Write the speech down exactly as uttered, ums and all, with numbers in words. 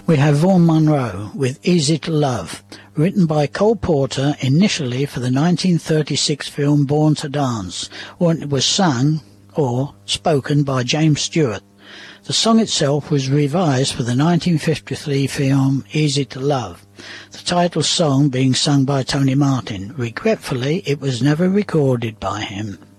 We have Vaughan Monroe with Easy to Love, written by Cole Porter initially for the nineteen thirty-six film Born to Dance, when it was sung or spoken by James Stewart. The song itself was revised for the nineteen fifty-three film Easy to Love, the title song being sung by Tony Martin. Regretfully, it was never recorded by him.